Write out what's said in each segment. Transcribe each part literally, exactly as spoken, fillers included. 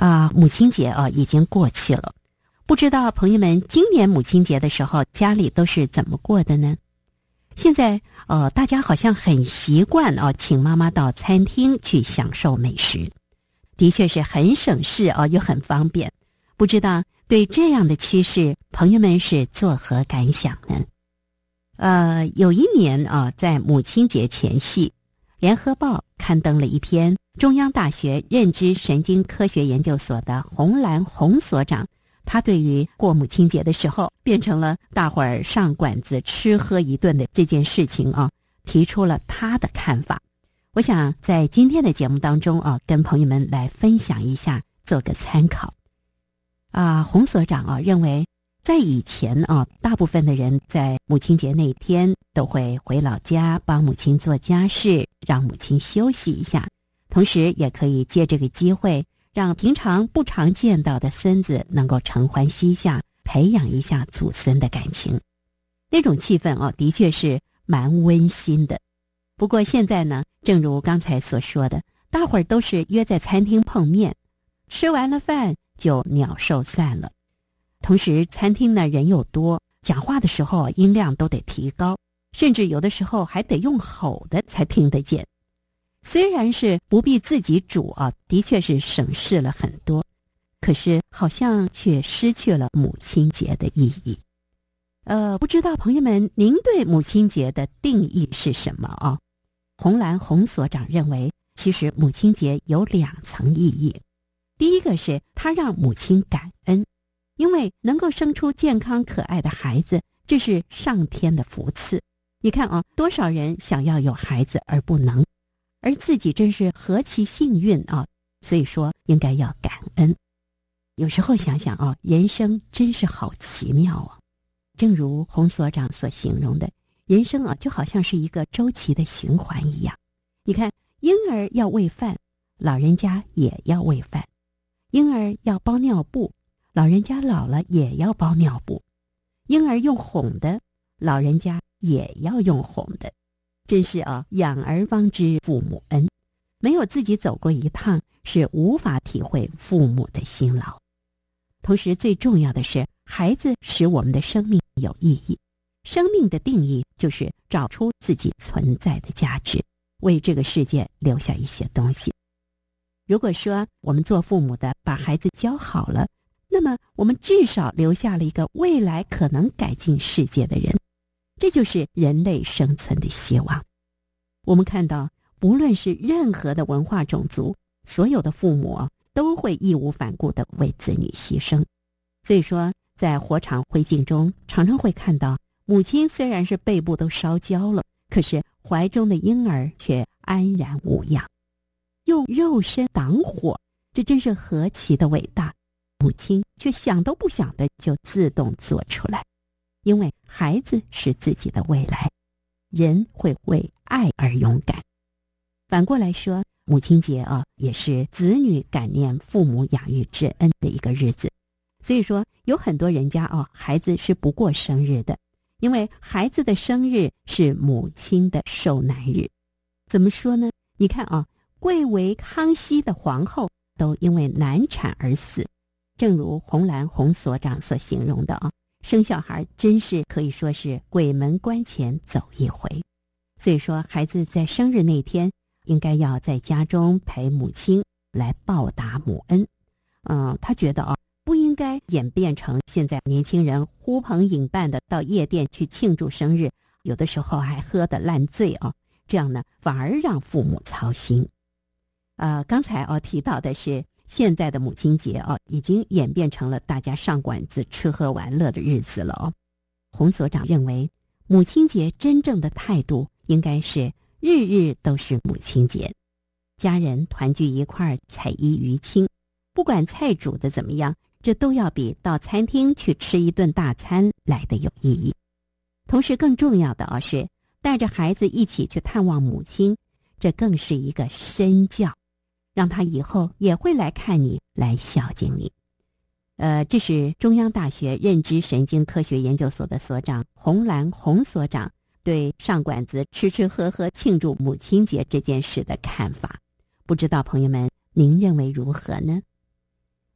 啊，母亲节啊已经过去了，不知道朋友们今年母亲节的时候家里都是怎么过的呢？现在呃，大家好像很习惯啊，请妈妈到餐厅去享受美食，的确是很省事啊，又很方便。不知道对这样的趋势，朋友们是作何感想呢？呃，有一年啊，在母亲节前夕，联合报刊登了一篇中央大学认知神经科学研究所的洪兰洪所长，他对于过母亲节的时候变成了大伙儿上馆子吃喝一顿的这件事情啊，提出了他的看法。我想在今天的节目当中啊，跟朋友们来分享一下，做个参考。啊，洪所长啊认为，在以前啊，大部分的人在母亲节那天都会回老家帮母亲做家事，让母亲休息一下，同时也可以借这个机会让平常不常见到的孙子能够承欢膝下，培养一下祖孙的感情。那种气氛哦，的确是蛮温馨的。不过现在呢，正如刚才所说的，大伙儿都是约在餐厅碰面，吃完了饭就鸟兽散了。同时餐厅呢人又多，讲话的时候音量都得提高，甚至有的时候还得用吼的才听得见。虽然是不必自己煮啊，的确是省事了很多，可是好像却失去了母亲节的意义。呃，不知道朋友们，您对母亲节的定义是什么啊？洪兰洪所长认为，其实母亲节有两层意义。第一个是他让母亲感恩，因为能够生出健康可爱的孩子，这是上天的福赐。你看啊，多少人想要有孩子而不能，而自己真是何其幸运啊！所以说应该要感恩。有时候想想啊，人生真是好奇妙啊！正如洪所长所形容的，人生啊就好像是一个周期的循环一样。你看，婴儿要喂饭，老人家也要喂饭；婴儿要包尿布，老人家老了也要包尿布；婴儿用哄的，老人家也要用哄的。真是啊，养儿方知父母恩，没有自己走过一趟，是无法体会父母的辛劳。同时最重要的是，孩子使我们的生命有意义。生命的定义就是找出自己存在的价值，为这个世界留下一些东西。如果说我们做父母的把孩子教好了，那么我们至少留下了一个未来可能改进世界的人，这就是人类生存的希望。我们看到，不论是任何的文化种族，所有的父母都会义无反顾地为子女牺牲。所以说，在火场灰烬中，常常会看到母亲虽然是背部都烧焦了，可是怀中的婴儿却安然无恙。用肉身挡火，这真是何其的伟大！母亲却想都不想的就自动做出来，因为孩子是自己的未来，人会为爱而勇敢。反过来说，母亲节啊，也是子女感念父母养育之恩的一个日子。所以说，有很多人家啊，孩子是不过生日的，因为孩子的生日是母亲的受难日。怎么说呢？你看啊，贵为康熙的皇后都因为难产而死，正如洪兰洪所长所形容的啊，生小孩真是可以说是鬼门关前走一回。所以说，孩子在生日那天应该要在家中陪母亲来报答母恩。嗯，他觉得啊，不应该演变成现在年轻人呼朋引伴的到夜店去庆祝生日，有的时候还喝得烂醉啊，这样呢反而让父母操心。呃，刚才啊提到的是现在的母亲节啊，已经演变成了大家上馆子吃喝玩乐的日子了哦。洪所长认为，母亲节真正的态度应该是日日都是母亲节，家人团聚一块儿，彩衣娱亲，不管菜煮的怎么样，这都要比到餐厅去吃一顿大餐来的有意义。同时更重要的啊是带着孩子一起去探望母亲，这更是一个身教，让他以后也会来看你，来孝敬你。呃，这是中央大学认知神经科学研究所的所长洪兰洪所长对上馆子吃吃喝喝庆祝母亲节这件事的看法。不知道朋友们您认为如何呢？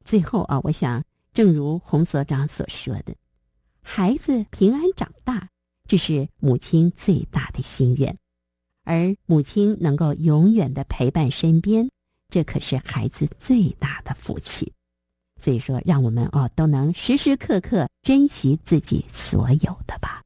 最后啊，我想正如洪所长所说的，孩子平安长大，这是母亲最大的心愿，而母亲能够永远的陪伴身边，这可是孩子最大的福气。所以说，让我们哦都能时时刻刻珍惜自己所有的吧。